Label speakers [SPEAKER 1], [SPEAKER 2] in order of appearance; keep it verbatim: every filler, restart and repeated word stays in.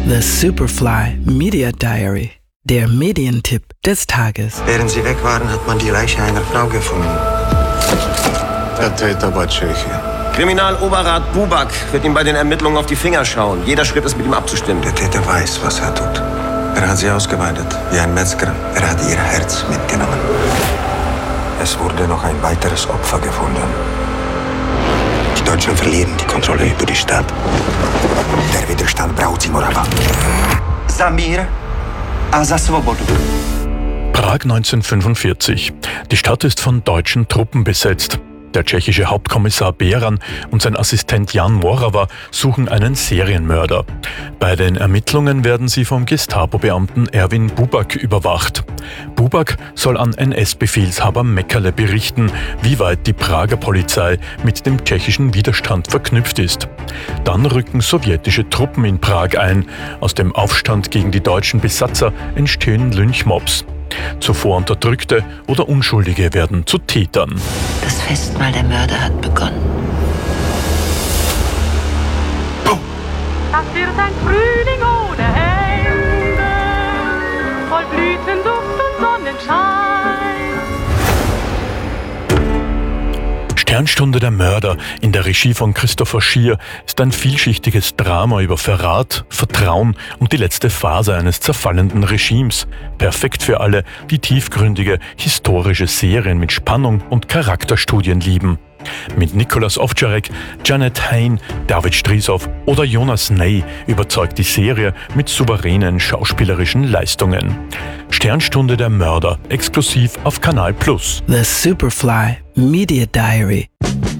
[SPEAKER 1] The Superfly Media Diary, der Medientipp des Tages.
[SPEAKER 2] Während sie weg waren, hat man die Leiche einer Frau gefunden.
[SPEAKER 3] Der Täter war Tscheche.
[SPEAKER 4] Kriminaloberrat Bubak wird ihm bei den Ermittlungen auf die Finger schauen. Jeder Schritt ist mit ihm abzustimmen.
[SPEAKER 2] Der Täter weiß, was er tut. Er hat sie ausgeweidet, wie ein Metzger. Er hat ihr Herz mitgenommen. Es wurde noch ein weiteres Opfer gefunden. Die Deutschen verlieren die Kontrolle über die Stadt. Der Widerstand braucht sie, Morava.
[SPEAKER 5] Za mír a za svobodu.
[SPEAKER 6] Prag neunzehnhundertfünfundvierzig. Die Stadt ist von deutschen Truppen besetzt. Der tschechische Hauptkommissar Beran und sein Assistent Jan Morawa suchen einen Serienmörder. Bei den Ermittlungen werden sie vom Gestapo-Beamten Erwin Bubak überwacht. Bubak soll an N S-Befehlshaber Meckerle berichten, wie weit die Prager Polizei mit dem tschechischen Widerstand verknüpft ist. Dann rücken sowjetische Truppen in Prag ein. Aus dem Aufstand gegen die deutschen Besatzer entstehen Lynchmobs. Zuvor Unterdrückte oder Unschuldige werden zu Tätern.
[SPEAKER 7] Das Festmahl der Mörder hat begonnen.
[SPEAKER 8] Das wird ein Frühling ohne Ende, voll Blütenduft und Sonnenschein.
[SPEAKER 6] Sternstunde der Mörder in der Regie von Christopher Schier ist ein vielschichtiges Drama über Verrat, Vertrauen und die letzte Phase eines zerfallenden Regimes. Perfekt für alle, die tiefgründige, historische Serien mit Spannung und Charakterstudien lieben. Mit Nicolas Ovtcharek, Janet Hein, David Strisow oder Jonas Ney überzeugt die Serie mit souveränen schauspielerischen Leistungen. Sternstunde der Mörder, exklusiv auf Kanal Plus.
[SPEAKER 1] The Superfly Media Diary.